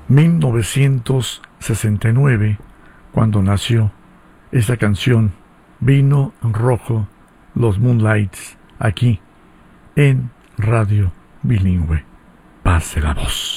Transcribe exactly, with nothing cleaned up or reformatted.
mil novecientos sesenta y nueve, cuando nació esta canción, Vino Rojo, los Moonlights, aquí en Radio Bilingüe. Pase la voz.